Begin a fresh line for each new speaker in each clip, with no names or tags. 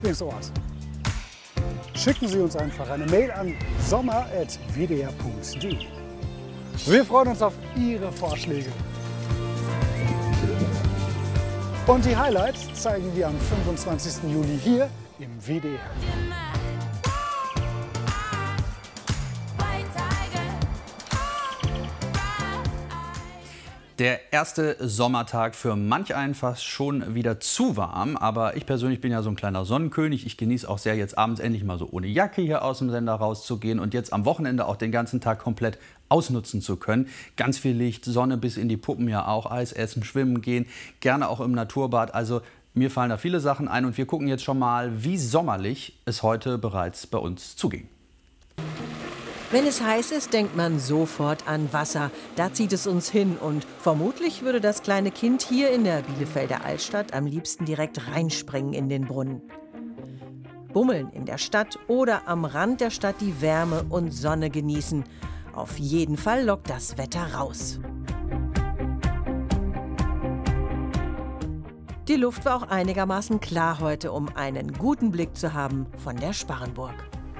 Lieblingsort. Schicken Sie uns einfach eine Mail an sommer@wdr.de. Wir freuen uns auf Ihre Vorschläge. Und die Highlights zeigen wir am 25. Juli hier im WDR.
Der erste Sommertag für manch einen fast schon wieder zu warm, aber ich persönlich bin ja so ein kleiner Sonnenkönig. Ich genieße auch sehr, jetzt abends endlich mal so ohne Jacke hier aus dem Sender rauszugehen und jetzt am Wochenende auch den ganzen Tag komplett ausnutzen zu können. Ganz viel Licht, Sonne bis in die Puppen ja auch, Eis essen, schwimmen gehen, gerne auch im Naturbad. Also mir fallen da viele Sachen ein und wir gucken jetzt schon mal, wie sommerlich es heute bereits bei uns zuging.
Wenn es heiß ist, denkt man sofort an Wasser. Da zieht es uns hin und vermutlich würde das kleine Kind hier in der Bielefelder Altstadt am liebsten direkt reinspringen in den Brunnen. Bummeln in der Stadt oder am Rand der Stadt die Wärme und Sonne genießen. Auf jeden Fall lockt das Wetter raus. Die Luft war auch einigermaßen klar heute, um einen guten Blick zu haben von der Sparrenburg.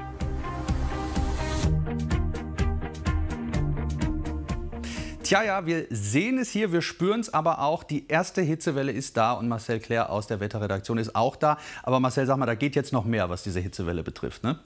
Tja, ja, wir sehen es hier, wir spüren es aber auch. Die erste Hitzewelle ist da und Marcel Claire aus der Wetterredaktion ist auch da. Aber Marcel, sag mal, da geht jetzt noch mehr, was diese Hitzewelle betrifft, ne?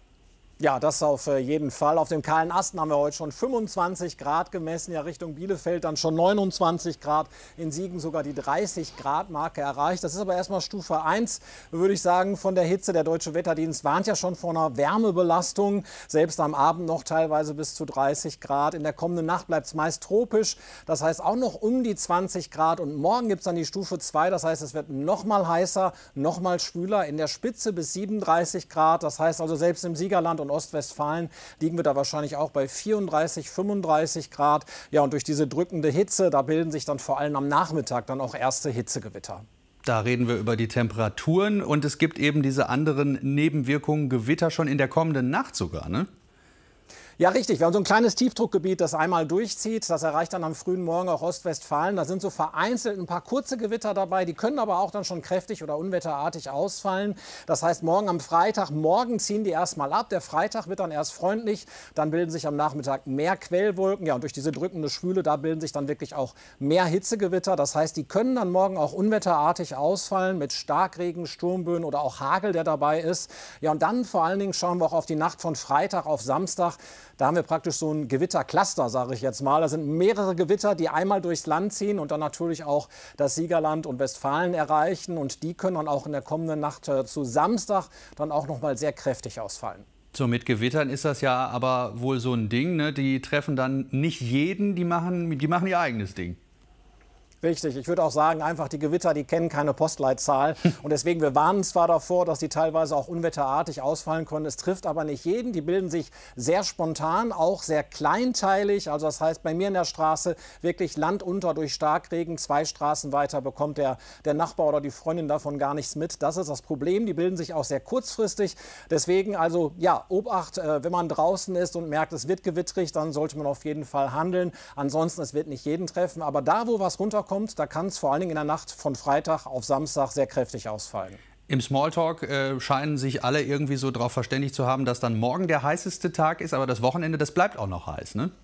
Ja, das auf jeden Fall. Auf dem kahlen Asten haben wir heute schon 25 Grad gemessen. Ja, Richtung Bielefeld dann schon 29 Grad. In Siegen sogar die 30 Grad Marke erreicht. Das ist aber erstmal Stufe 1, würde ich sagen, von der Hitze. Der Deutsche Wetterdienst warnt ja schon vor einer Wärmebelastung. Selbst am Abend noch teilweise bis zu 30 Grad. In der kommenden Nacht bleibt es meist tropisch. Das heißt auch noch um die 20 Grad. Und morgen gibt es dann die Stufe 2. Das heißt, es wird noch mal heißer, noch mal schwüler. In der Spitze bis 37 Grad. Das heißt also selbst im Siegerland und Ostwestfalen liegen wir da wahrscheinlich auch bei 34, 35 Grad. Ja, und durch diese drückende Hitze, da bilden sich dann vor allem am Nachmittag dann auch erste Hitzegewitter.
Da reden wir über die Temperaturen und es gibt eben diese anderen Nebenwirkungen, Gewitter schon in der kommenden Nacht sogar, ne?
Ja, richtig. Wir haben so ein kleines Tiefdruckgebiet, das einmal durchzieht. Das erreicht dann am frühen Morgen auch Ostwestfalen. Da sind so vereinzelt ein paar kurze Gewitter dabei. Die können aber auch dann schon kräftig oder unwetterartig ausfallen. Das heißt, morgen am Freitag, morgen ziehen die erstmal ab. Der Freitag wird dann erst freundlich. Dann bilden sich am Nachmittag mehr Quellwolken. Ja, und durch diese drückende Schwüle, da bilden sich dann wirklich auch mehr Hitzegewitter. Das heißt, die können dann morgen auch unwetterartig ausfallen mit Starkregen, Sturmböen oder auch Hagel, der dabei ist. Ja, und dann vor allen Dingen schauen wir auch auf die Nacht von Freitag auf Samstag. Da haben wir praktisch so ein Gewittercluster, sage ich jetzt mal. Da sind mehrere Gewitter, die einmal durchs Land ziehen und dann natürlich auch das Siegerland und Westfalen erreichen. Und die können dann auch in der kommenden Nacht zu Samstag dann auch noch mal sehr kräftig ausfallen.
So, mit Gewittern ist das ja aber wohl so ein Ding, ne? Die treffen dann nicht jeden, die machen ihr eigenes Ding.
Richtig, ich würde auch sagen, einfach die Gewitter, die kennen keine Postleitzahl. Und deswegen, wir warnen zwar davor, dass die teilweise auch unwetterartig ausfallen können. Es trifft aber nicht jeden. Die bilden sich sehr spontan, auch sehr kleinteilig. Also das heißt, bei mir in der Straße wirklich Land unter durch Starkregen. 2 Straßen weiter bekommt der Nachbar oder die Freundin davon gar nichts mit. Das ist das Problem. Die bilden sich auch sehr kurzfristig. Deswegen also, ja, Obacht, wenn man draußen ist und merkt, es wird gewittrig, dann sollte man auf jeden Fall handeln. Ansonsten, es wird nicht jeden treffen. Aber da, wo was runterkommt, da kann es vor allen Dingen in der Nacht von Freitag auf Samstag sehr kräftig ausfallen.
Im Smalltalk scheinen sich alle irgendwie so darauf verständigt zu haben, dass dann morgen der heißeste Tag ist, aber das Wochenende, das bleibt auch noch heiß, ne?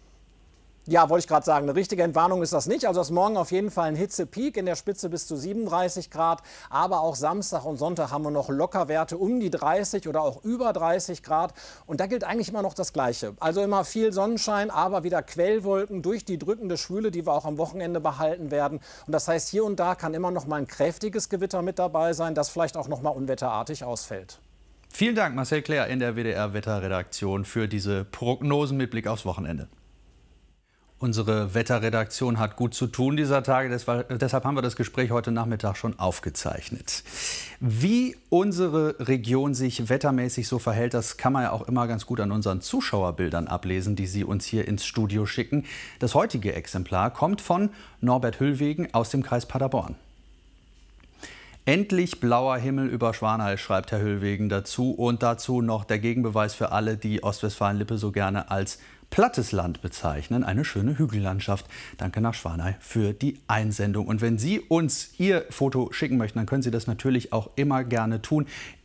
Ja, wollte ich gerade sagen, eine richtige Entwarnung ist das nicht. Also das ist morgen auf jeden Fall ein Hitzepeak, in der Spitze bis zu 37 Grad. Aber auch Samstag und Sonntag haben wir noch Lockerwerte um die 30 oder auch über 30 Grad. Und da gilt eigentlich immer noch das Gleiche. Also immer viel Sonnenschein, aber wieder Quellwolken durch die drückende Schwüle, die wir auch am Wochenende behalten werden. Und das heißt, hier und da kann immer noch mal ein kräftiges Gewitter mit dabei sein, das vielleicht auch noch mal unwetterartig ausfällt.
Vielen Dank, Marcel Claire in der WDR-Wetterredaktion für diese Prognosen mit Blick aufs Wochenende. Unsere Wetterredaktion hat gut zu tun dieser Tage, deshalb haben wir das Gespräch heute Nachmittag schon aufgezeichnet. Wie unsere Region sich wettermäßig so verhält, das kann man ja auch immer ganz gut an unseren Zuschauerbildern ablesen, die Sie uns hier ins Studio schicken. Das heutige Exemplar kommt von Norbert Hüllwegen aus dem Kreis Paderborn. Endlich blauer Himmel über Schwanheil, schreibt Herr Hüllwegen dazu. Und dazu noch der Gegenbeweis für alle, die Ostwestfalen-Lippe so gerne als plattes Land bezeichnen. Eine schöne Hügellandschaft. Danke nach Schwanheil für die Einsendung. Und wenn Sie uns Ihr Foto schicken möchten, dann können Sie das natürlich auch immer gerne tun.